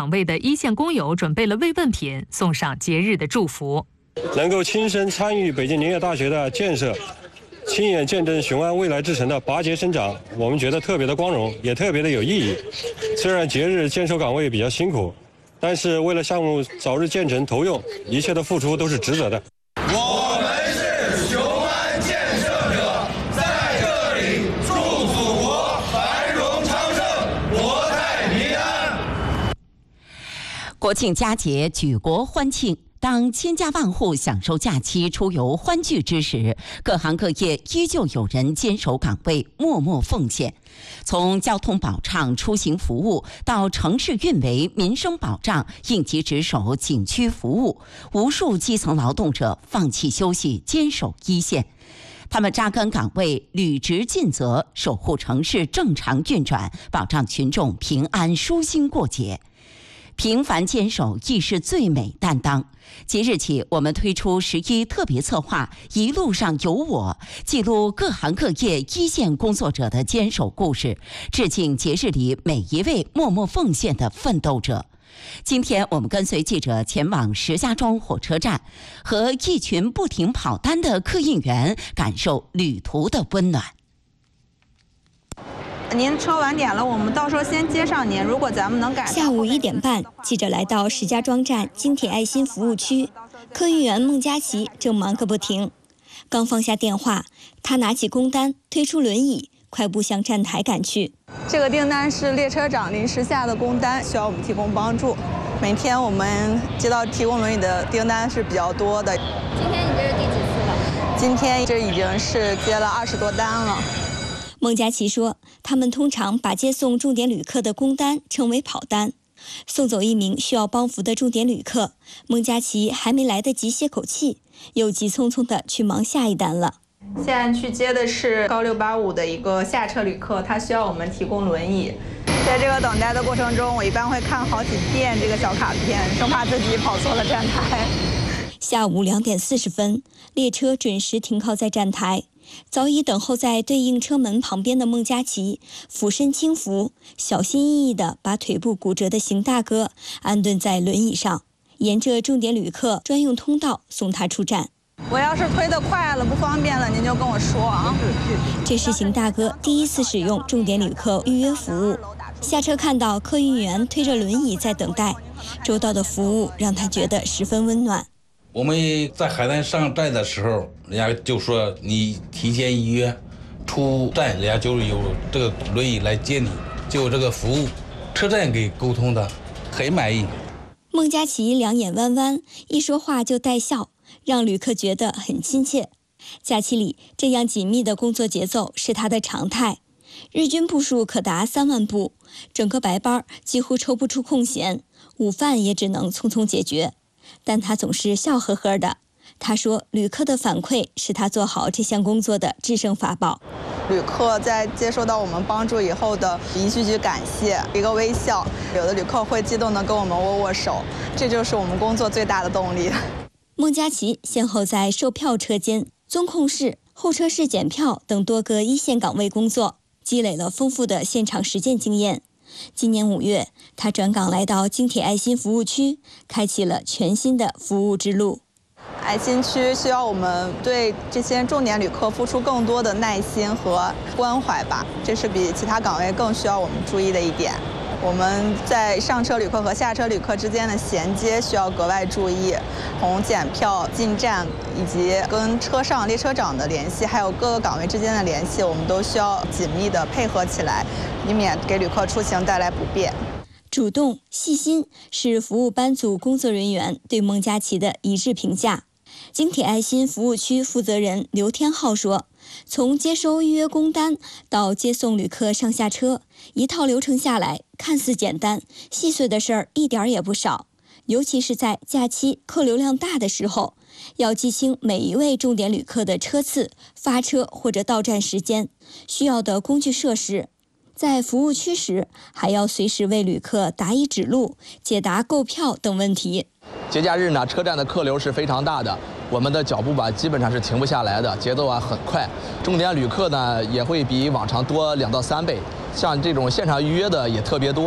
岗位的一线工友准备了慰问品，送上节日的祝福。 能够亲身参与北京林业大学的建设，亲眼见证雄安未来之城的拔节生长，我们觉得特别的光荣，也特别的有意义。虽然节日坚守岗位比较辛苦，但是为了项目早日建成投用，一切的付出都是值得的。 我们是雄安建设者，在这里祝祖国繁荣昌盛，国泰民安。 国庆佳节，举国欢庆。当千家万户享受假期出游欢聚之时，各行各业依旧有人坚守岗位，默默奉献。从交通保障、出行服务到城市运维、民生保障、应急值守、景区服务，无数基层劳动者放弃休息，坚守一线。他们扎根岗位，履职尽责，守护城市正常运转，保障群众平安舒心过节。平凡坚守亦是最美担当。即日起，我们推出11特别策划“一路上有我”，记录各行各业一线工作者的坚守故事，致敬节日里每一位默默奉献的奋斗者。今天我们跟随记者前往石家庄火车站，和一群不停跑单的客运员感受旅途的温暖。 您车晚点了，我们到时候先接上您。如果咱们能赶上。 下午1点半，记者来到石家庄站京铁爱心服务区，客运员孟佳琪正忙个不停。刚放下电话，他拿起工单，推出轮椅，快步向站台赶去。 这个订单是列车长临时下的工单，需要我们提供帮助。每天我们接到提供轮椅的订单是比较多的。 今天你这是第几次了？ 今天这已经是接了20多单了。 孟佳琪说，他们通常把接送重点旅客的工单称为跑单。送走一名需要帮扶的重点旅客，孟佳琪还没来得及歇口气，又急匆匆地去忙下一单了。 现在去接的是高685的一个下车旅客，他需要我们提供轮椅。在这个等待的过程中，我一般会看好几遍这个小卡片，生怕自己跑错了站台。 下午2点40分，列车准时停靠在站台。早已等候在对应车门旁边的孟佳琪俯身轻扶，小心翼翼地把腿部骨折的邢大哥安顿在轮椅上，沿着重点旅客专用通道送他出站。 我要是推得快了不方便了，您就跟我说啊。 这是邢大哥第一次使用重点旅客预约服务，下车看到客运员推着轮椅在等待，周到的服务让他觉得十分温暖。 我们在海南上站的时候，人家就说你提前预约，出站人家就是有这个轮椅来接你，就有这个服务，车站给沟通的，很满意。 孟佳琪两眼弯弯，一说话就带笑，让旅客觉得很亲切。假期里这样紧密的工作节奏是他的常态，日均步数可达3万步，整个白班几乎抽不出空闲，午饭也只能匆匆解决。但他总是笑呵呵的。他说，旅客的反馈是他做好这项工作的制胜法宝。 旅客在接受到我们帮助以后的一句句感谢，一个微笑，有的旅客会激动地跟我们握握手，这就是我们工作最大的动力。 孟佳琪先后在售票车间、综控室、候车室检票等多个一线岗位工作，积累了丰富的现场实践经验。今年5月，他转岗来到京铁爱心服务区，开启了全新的服务之路。 爱心区需要我们对这些重点旅客付出更多的耐心和关怀吧，这是比其他岗位更需要我们注意的一点。我们在上车旅客和下车旅客之间的衔接需要格外注意，从检票、进站以及跟车上列车长的联系，还有各个岗位之间的联系，我们都需要紧密的配合起来，以免给旅客出行带来不便。 主动、细心是服务班组工作人员对孟佳琪的一致评价。京铁爱心服务区负责人刘天浩说，从接收预约工单到接送旅客上下车，一套流程下来，看似简单，细碎的事儿一点也不少。尤其是在假期客流量大的时候，要记清每一位重点旅客的车次、发车或者到站时间，需要的工具设施。在服务区时，还要随时为旅客答疑指路、解答购票等问题。 节假日呢，车站的客流是非常大的，我们的脚步吧基本上是停不下来的，节奏很快。重点旅客呢也会比往常多2到3倍，像这种现场预约的也特别多。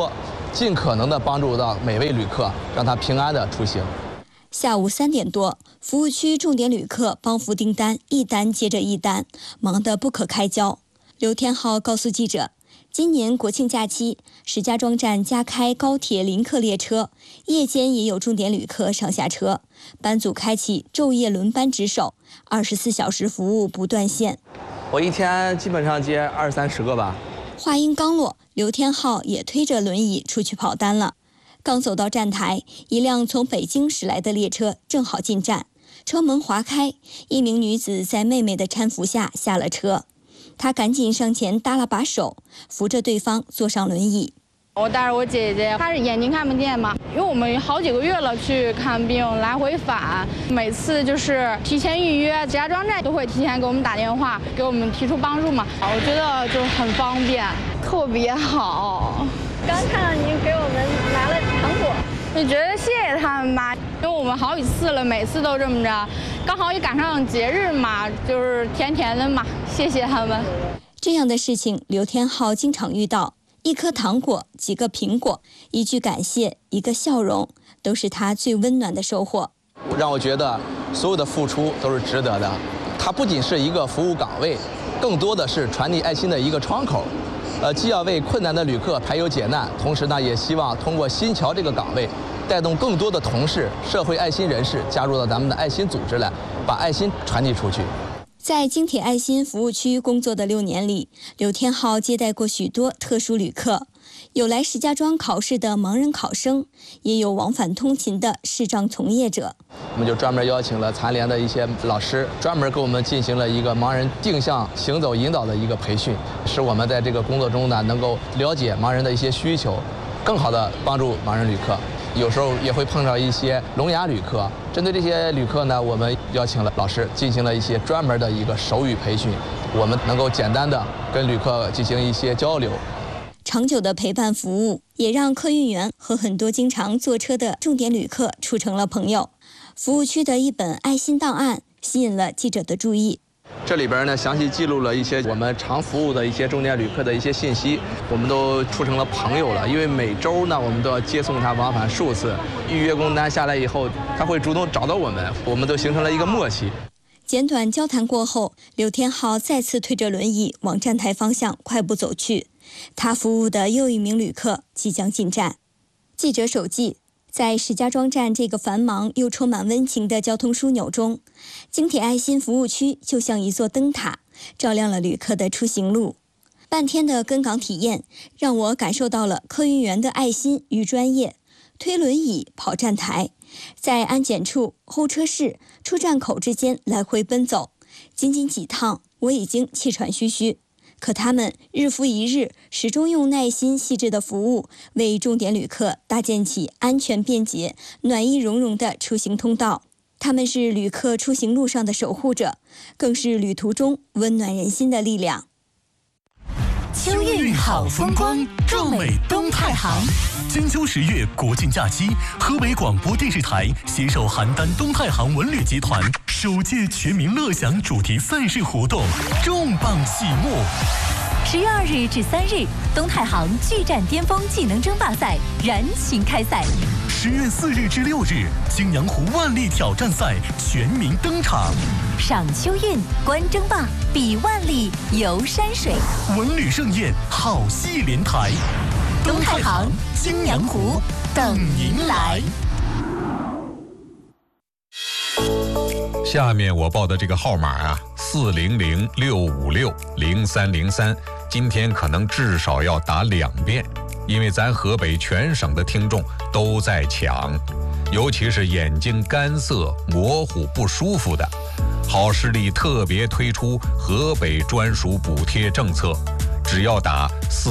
尽可能的帮助到每位旅客，让他平安的出行。 下午3点多，服务区重点旅客帮扶订单一单接着一单，忙得不可开交。刘天浩告诉记者，今年国庆假期，石家庄站加开高铁临客列车，夜间也有重点旅客上下车，班组开启昼夜轮班值守，24小时服务不断线。 我一天基本上接20-30个吧。 话音刚落，刘天浩也推着轮椅出去跑单了。刚走到站台，一辆从北京驶来的列车正好进站，车门划开，一名女子在妹妹的搀扶下下了车。她赶紧上前搭了把手，扶着对方坐上轮椅。 我带着我姐姐，她是眼睛看不见嘛，因为我们好几个月了去看病，来回返，每次就是提前预约，石家庄站都会提前给我们打电话，给我们提出帮助嘛。我觉得就很方便，特别好。 刚看到您给我们拿了糖果， 就觉得谢谢他们吧，因为我们好几次了，每次都这么着，刚好也赶上节日嘛，就是甜甜的嘛，谢谢他们。 这样的事情，刘天浩经常遇到。1颗糖果，几个苹果，一句感谢，一个笑容，都是他最温暖的收获。 让我觉得所有的付出都是值得的。它不仅是一个服务岗位，更多的是传递爱心的一个窗口。既要为困难的旅客排忧解难，同时呢，也希望通过新桥这个岗位，带动更多的同事、社会爱心人士加入到咱们的爱心组织来，把爱心传递出去。 在京铁爱心服务区工作的6年里，刘天浩接待过许多特殊旅客，有来石家庄考试的盲人考生，也有往返通勤的视障从业者。 我们就专门邀请了残联的一些老师，专门给我们进行了一个盲人定向行走引导的一个培训，使我们在这个工作中呢，能够了解盲人的一些需求，更好的帮助盲人旅客。有时候也会碰上一些聋哑旅客，针对这些旅客呢，我们邀请了老师进行了一些专门的一个手语培训，我们能够简单的跟旅客进行一些交流。 长久的陪伴服务，也让客运员和很多经常坐车的重点旅客处成了朋友。服务区的一本爱心档案吸引了记者的注意。 这里边呢，详细记录了一些我们常服务的一些重点旅客的一些信息，我们都处成了朋友了。因为每周呢，我们都要接送他往返数次，预约工单下来以后，他会主动找到我们，我们都形成了一个默契。 简短交谈过后，刘天浩再次推着轮椅往站台方向快步走去。他服务的又一名旅客即将进站。记者手记，在石家庄站这个繁忙又充满温情的交通枢纽中，京铁爱心服务区就像一座灯塔，照亮了旅客的出行路。半天的跟岗体验，让我感受到了客运员的爱心与专业。推轮椅跑站台，在安检处、候车室、出站口之间来回奔走，仅仅几趟，我已经气喘吁吁。可他们日复一日，始终用耐心细致的服务，为重点旅客搭建起安全便捷、暖意融融的出行通道。他们是旅客出行路上的守护者，更是旅途中温暖人心的力量。 秋运好风光，壮美东太行。金秋10月国庆假期，河北广播电视台携手邯郸东太行文旅集团首届全民乐享主题赛事活动重磅启幕。 10月2日至3日，东太行巨战巅峰技能争霸赛燃情开赛。 10月4日至6日，青阳湖万历挑战赛全民登场。 赏秋运，观争霸，比万历，游山水， 文旅盛宴，好戏连台。 东太行、青阳湖等您来。 下面我报的这个号码啊，400-656-0303，今天可能至少要打2遍，因为咱河北全省的听众都在抢，尤其是眼睛干涩、模糊、不舒服的，好视力特别推出河北专属补贴政策，只要打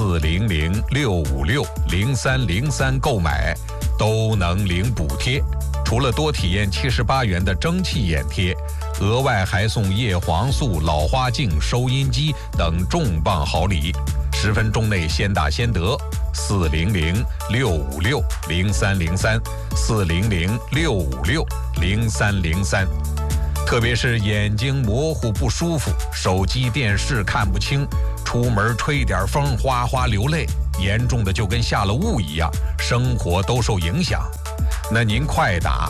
400-656-0303购买，都能领补贴。除了多体验78元的蒸汽眼贴，额外还送叶黄素、老花镜、收音机等重磅好礼，10分钟内先打先得。400-656-0303 400-656-0303。特别是眼睛模糊不舒服，手机电视看不清，出门吹点风哗哗流泪， 严重的就跟下了雾一样，生活都受影响。那您快打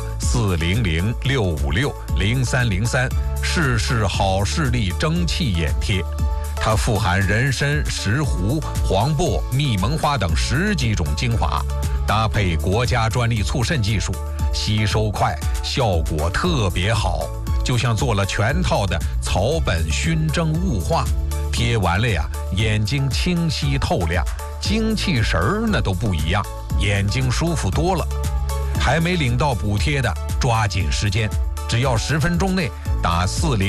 400-656-0303试试好视力蒸汽眼贴，它富含人参、石斛、黄柏、蜜蒙花等10几种精华，搭配国家专利促渗技术，吸收快，效果特别好，就像做了全套的草本熏蒸雾化，贴完了呀，眼睛清晰透亮，精气神儿那都不一样，眼睛舒服多了。还没领到补贴的，抓紧时间，只要10分钟内打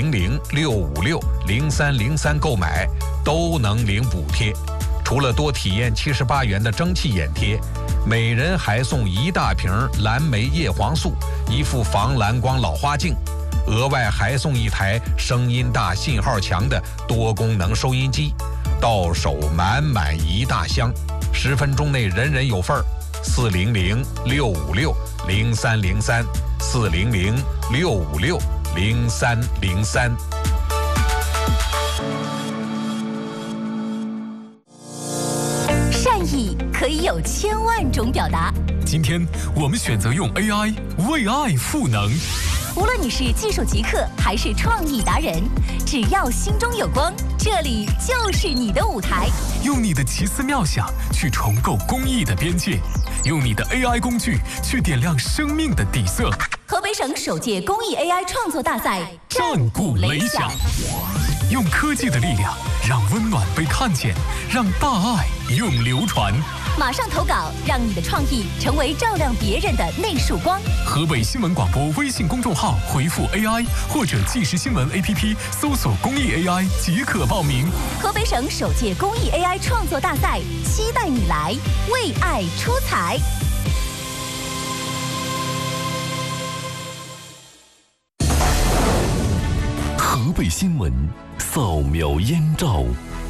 400-656-0303购买，都能领补贴。除了多体验78元的蒸汽眼贴，每人还送1大瓶蓝莓叶黄素，1副防蓝光老花镜，额外还送1台声音大、信号强的多功能收音机，到手满满1大箱，10分钟内人人有份儿。400-656-0303 400-656-0303。 善意可以有1000万种表达。 今天我们选择用 AI 为爱赋能。 无论你是技术极客还是创意达人，只要心中有光，这里就是你的舞台。 用你的奇思妙想去重构公益的边界，用你的 AI 工具去点亮生命的底色。 河北省首届公益 AI 创作大赛战鼓擂响，用科技的力量让温暖被看见，让大爱永流传。 马上投稿，让你的创意成为照亮别人的那束光。 河北新闻广播微信公众号回复 AI 或者即时新闻 APP 搜索公益 AI 即可报名。 河北省首届公益 AI 创作大赛，期待你来为爱出彩。 河北新闻扫描燕赵。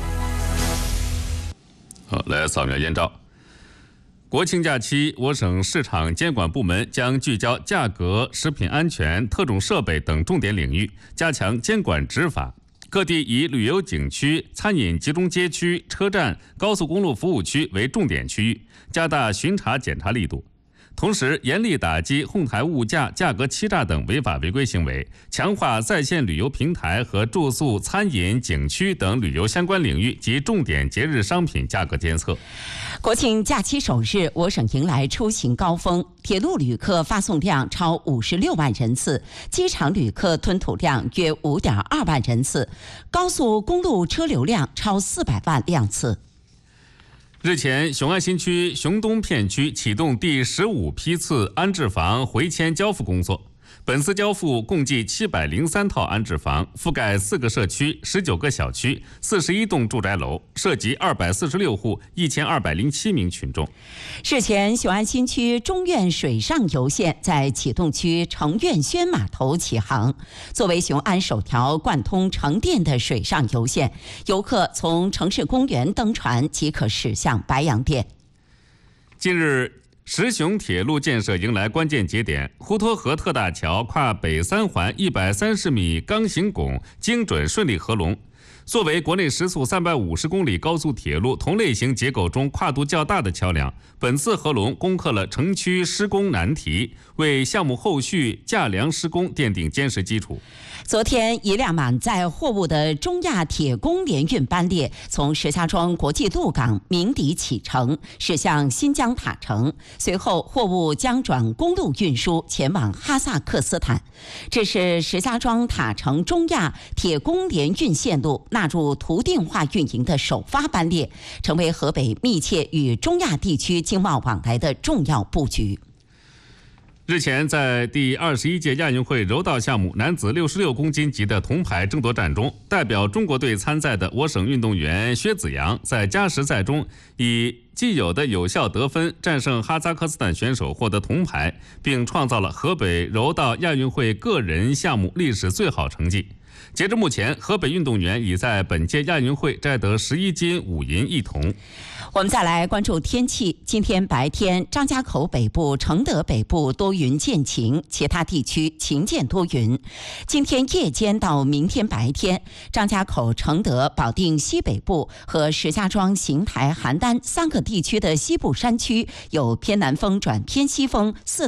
好，来扫描燕赵。国庆假期，我省市场监管部门将聚焦价格、食品安全、特种设备等重点领域，加强监管执法。各地以旅游景区、餐饮集中街区、车站、高速公路服务区为重点区域，加大巡查检查力度。同时，严厉打击哄抬物价、价格欺诈等违法违规行为，强化在线旅游平台和住宿、餐饮、景区等旅游相关领域及重点节日商品价格监测。 国庆假期首日，我省迎来出行高峰，铁路旅客发送量超56万人次，机场旅客吞吐量约5.2万人次，高速公路车流量超400万辆次。 日前，雄安新区雄东片区启动第15批次安置房回迁交付工作。本次交付共计703套安置房，覆盖4个社区、19个小区、41栋住宅楼，涉及246户、1207名群众。 日前，雄安新区中院水上游线在启动区程苑轩码头启航。作为雄安首条贯通城店的水上游线，游客从城市公园登船即可驶向白洋淀。 近日，石雄铁路建设迎来关键节点，滹沱河特大桥跨北3环130米钢型拱精准顺利合龙。作为国内时速350公里高速铁路同类型结构中跨度较大的桥梁，本次合龙攻克了城区施工难题，为项目后续架梁施工奠定坚实基础。 昨天，一辆满载货物的中亚铁工联运班列从石家庄国际陆港鸣笛启程，驶向新疆塔城。随后，货物将转公路运输前往哈萨克斯坦。这是石家庄塔城中亚铁工联运线路纳入图定化运营的首发班列，成为河北密切与中亚地区经贸往来的重要布局。 日前，在第21届亚运会柔道项目男子66公斤级的铜牌争夺战中，代表中国队参赛的我省运动员薛子阳在加时赛中以既有的有效得分战胜哈萨克斯坦选手，获得铜牌，并创造了河北柔道亚运会个人项目历史最好成绩。 截至目前，河北运动员已在本届亚运会摘得11金5银1铜。 我们再来关注天气。今天白天，张家口北部、承德北部多云见晴，其他地区晴见多云。今天夜间到明天白天，张家口、承德、保定西北部和石家庄、邢台、邯郸3个地区的西部山区有偏南风转偏西风4